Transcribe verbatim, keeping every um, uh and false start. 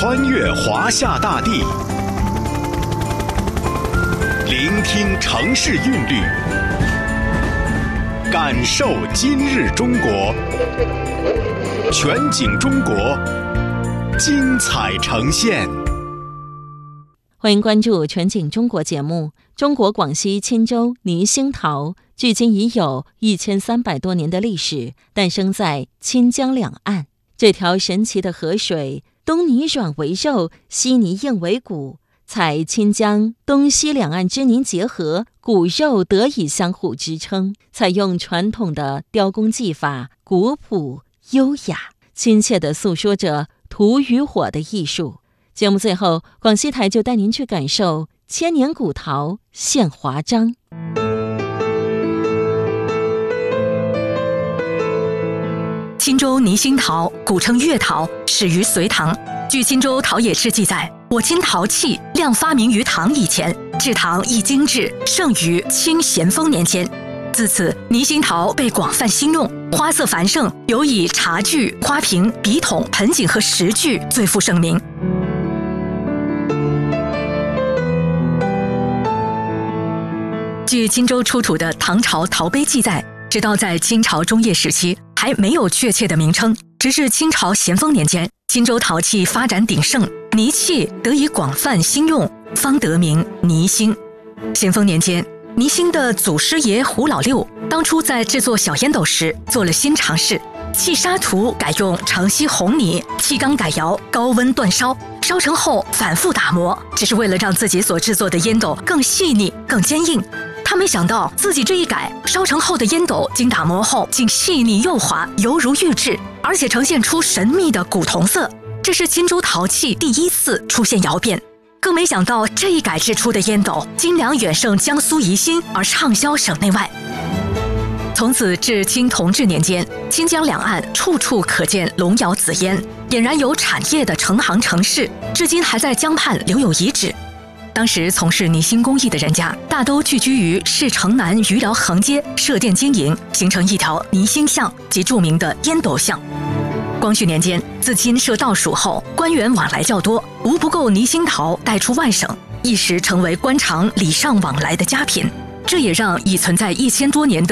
穿越华夏大地，聆听城市韵律，感受今日中国。全景中国，精彩呈现。 欢迎关注全景中国节目。中国广西钦州泥兴陶距今已有一千三百多年的历史，诞生在钦江两岸。这条神奇的河水，东泥软为肉，西泥硬为骨，采钦江东西两岸之泥结合，骨肉得以相互支撑。采用传统的雕工技法，古朴优雅，亲切地诉说着土与火的艺术。节目最后，广西台就带您去感受千年古陶现华章。 钦州泥兴陶，古称月陶，始于隋唐。据钦州陶冶志记载，我钦陶器量发明于唐以前，制陶亦精致，盛于清咸丰年间。自此，泥兴陶被广泛兴用，花色繁盛，尤以茶具、花瓶、笔筒、盆景和石具最负盛名。据钦州出土的唐朝陶碑记载，直到在清朝中叶时期还没有确切的名称，直至清朝咸丰年间，钦州陶器发展鼎盛，泥器得以广泛兴用，方得名泥兴。咸丰年间，泥兴的祖师爷胡老六当初在制作小烟斗时做了新尝试，器沙土改用城西红泥，器缸改窑，高温锻烧，烧成后反复打磨，只是为了让自己所制作的烟斗更细腻、更坚硬。他没想到自己这一改，烧成后的烟斗经打磨后竟细腻幼滑，犹如玉质，而且呈现出神秘的古铜色。这是钦州陶器第一次出现窑变。更没想到这一改制出的烟斗斤两远胜江苏宜兴，而畅销省内外。从此至清同治年间，钦江两岸处处可见龙窑紫烟，俨然有产业的成行成市，至今还在江畔留有遗址。当时从事泥兴工艺的人家大都聚居于市城南余寮横街设店经营，形成一条泥兴巷及著名的烟斗巷。光绪年间，自钦设道署后，官员往来较多，无不购泥兴陶带出外省，一时成为官场礼尚往来的佳品。这也让已存在一千多年的